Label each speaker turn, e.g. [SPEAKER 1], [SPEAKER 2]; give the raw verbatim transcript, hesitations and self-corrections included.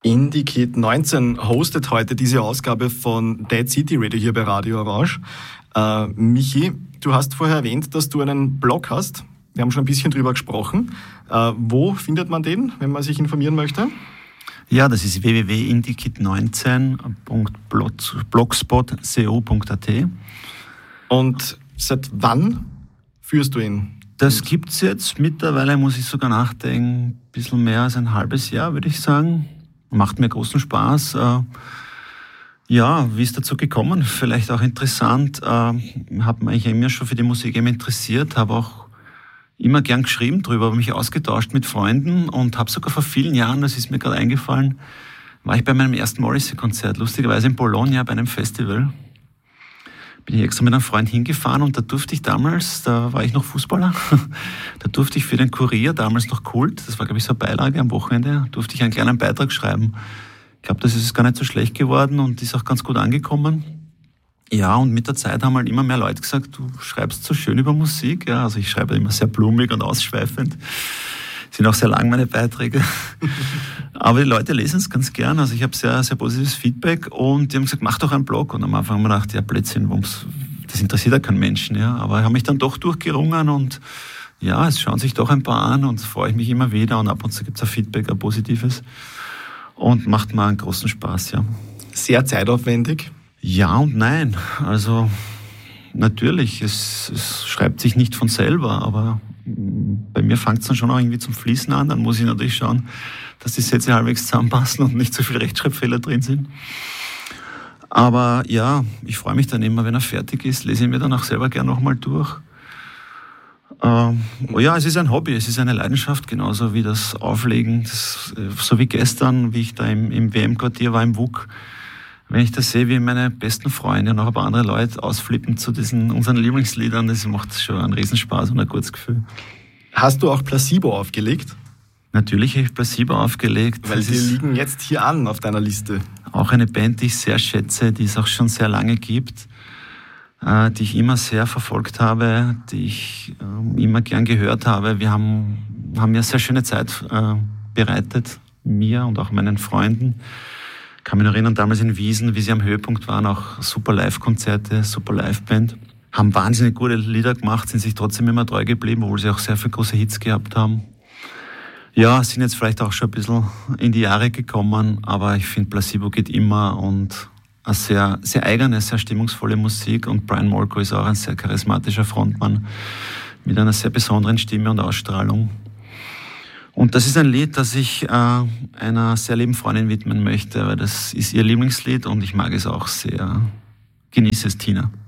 [SPEAKER 1] IndieKid neunzehn hostet heute diese Ausgabe von Dead City Radio hier bei Radio Orange. Äh, Michi, du hast vorher erwähnt, dass du einen Blog hast. Wir haben schon ein bisschen drüber gesprochen. Äh, wo findet man den, wenn man sich informieren möchte?
[SPEAKER 2] Ja, das ist w w w punkt indiekid neunzehn punkt blogspot punkt co punkt a t.
[SPEAKER 1] Und seit wann führst du ihn?
[SPEAKER 2] Das gibt's jetzt mittlerweile, muss ich sogar nachdenken, ein bisschen mehr als ein halbes Jahr, würde ich sagen. Macht mir großen Spaß. Äh, ja, wie ist dazu gekommen? Vielleicht auch interessant. Äh, habe mich immer schon für die Musik eben interessiert, habe auch immer gern geschrieben drüber, habe mich ausgetauscht mit Freunden und habe sogar vor vielen Jahren, das ist mir gerade eingefallen, war ich bei meinem ersten Morrissey-Konzert, lustigerweise in Bologna bei einem Festival. Bin ich extra mit einem Freund hingefahren und da durfte ich damals, da war ich noch Fußballer, da durfte ich für den Kurier, damals noch Kult, das war glaube ich so eine Beilage am Wochenende, durfte ich einen kleinen Beitrag schreiben. Ich glaube, das ist gar nicht so schlecht geworden und ist auch ganz gut angekommen. Ja, und mit der Zeit haben halt immer mehr Leute gesagt, du schreibst so schön über Musik. Ja, also ich schreibe immer sehr blumig und ausschweifend. Sind auch sehr lang meine Beiträge. Aber die Leute lesen es ganz gern. Also ich habe sehr, sehr positives Feedback und die haben gesagt, mach doch einen Blog. Und am Anfang haben wir gedacht, ja Blödsinn, das interessiert ja keinen Menschen. Ja. Aber ich habe mich dann doch durchgerungen und ja, es schauen sich doch ein paar an und freue ich mich immer wieder. Und ab und zu gibt es ein Feedback, ein positives. Und macht mir einen großen Spaß, ja.
[SPEAKER 1] Sehr zeitaufwendig?
[SPEAKER 2] Ja und nein. Also natürlich, es, es schreibt sich nicht von selber, aber bei mir fängt es dann schon auch irgendwie zum Fließen an. Dann muss ich natürlich schauen, dass die Sätze halbwegs zusammenpassen und nicht so viele Rechtschreibfehler drin sind. Aber ja, ich freue mich dann immer, wenn er fertig ist, lese ich mir dann auch selber gerne nochmal durch. Ähm, ja, es ist ein Hobby, es ist eine Leidenschaft, genauso wie das Auflegen. Das, so wie gestern, wie ich da im, im W M-Quartier war, im W U K. Wenn ich das sehe, wie meine besten Freunde und auch ein paar andere Leute ausflippen zu diesen unseren Lieblingsliedern, das macht schon einen Riesenspaß und ein gutes Gefühl.
[SPEAKER 1] Hast du auch Placebo aufgelegt?
[SPEAKER 2] Natürlich habe ich Placebo aufgelegt.
[SPEAKER 1] Weil die liegen jetzt hier an auf deiner Liste.
[SPEAKER 2] Auch eine Band, die ich sehr schätze, die es auch schon sehr lange gibt, äh, die ich immer sehr verfolgt habe, die ich äh, immer gern gehört habe. Wir haben, haben ja sehr schöne Zeit äh, bereitet, mir und auch meinen Freunden. Ich kann mich noch erinnern, damals in Wiesen, wie sie am Höhepunkt waren, auch super Live-Konzerte, super Live-Band. Haben wahnsinnig gute Lieder gemacht, sind sich trotzdem immer treu geblieben, obwohl sie auch sehr viele große Hits gehabt haben. Ja, sind jetzt vielleicht auch schon ein bisschen in die Jahre gekommen, aber ich finde, Placebo geht immer und eine sehr, sehr eigene, sehr stimmungsvolle Musik und Brian Molko ist auch ein sehr charismatischer Frontmann mit einer sehr besonderen Stimme und Ausstrahlung. Und das ist ein Lied, das ich äh, einer sehr lieben Freundin widmen möchte, weil das ist ihr Lieblingslied und ich mag es auch sehr. Genieße es, Tina.